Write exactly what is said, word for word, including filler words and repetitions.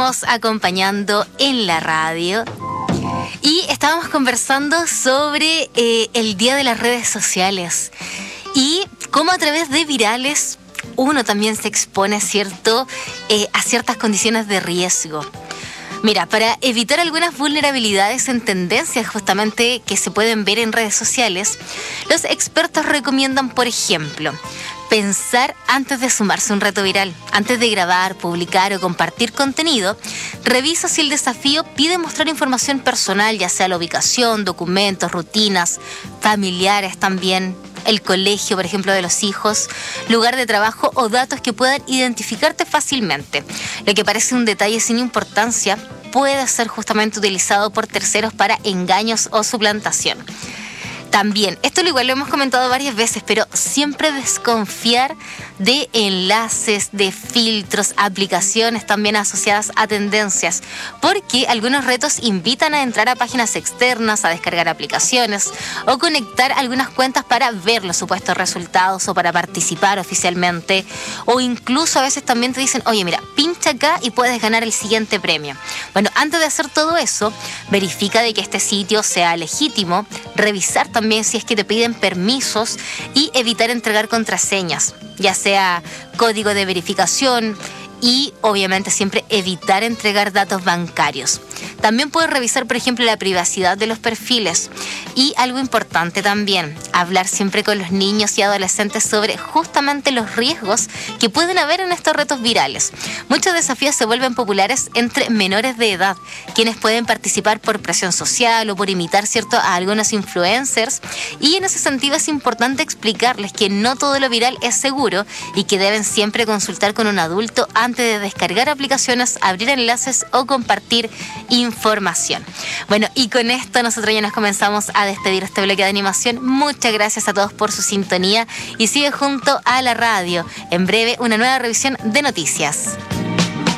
seguimos acompañando en la radio y estábamos conversando sobre eh, el Día de las Redes Sociales y cómo a través de virales uno también se expone, ¿cierto?, eh, a ciertas condiciones de riesgo. Mira, para evitar algunas vulnerabilidades en tendencias justamente que se pueden ver en redes sociales, los expertos recomiendan, por ejemplo, pensar antes de sumarse a un reto viral. Antes de grabar, publicar o compartir contenido, revisa si el desafío pide mostrar información personal, ya sea la ubicación, documentos, rutinas, familiares también, el colegio, por ejemplo, de los hijos, lugar de trabajo o datos que puedan identificarte fácilmente. Lo que parece un detalle sin importancia puede ser justamente utilizado por terceros para engaños o suplantación. También, esto lo igual lo hemos comentado varias veces, pero siempre desconfiar de enlaces, de filtros, aplicaciones también asociadas a tendencias, porque algunos retos invitan a entrar a páginas externas, a descargar aplicaciones o conectar algunas cuentas para ver los supuestos resultados o para participar oficialmente, o incluso a veces también te dicen, oye, mira, pincha acá y puedes ganar el siguiente premio. Bueno, antes de hacer todo eso, verifica de que este sitio sea legítimo, revisar también También si es que te piden permisos y evitar entregar contraseñas, ya sea código de verificación y obviamente siempre evitar entregar datos bancarios. También puedes revisar, por ejemplo, la privacidad de los perfiles y algo importante también, hablar siempre con los niños y adolescentes sobre justamente los riesgos que pueden haber en estos retos virales. Muchos desafíos se vuelven populares entre menores de edad, quienes pueden participar por presión social o por imitar, ¿cierto?, a algunos influencers, y en ese sentido es importante explicarles que no todo lo viral es seguro y que deben siempre consultar con un adulto antes de descargar aplicaciones, abrir enlaces o compartir información. Bueno, y con esto nosotros ya nos comenzamos a despedir este bloque de animación. Muchas gracias a todos por su sintonía y sigue junto a la radio. En breve, una nueva revisión de noticias.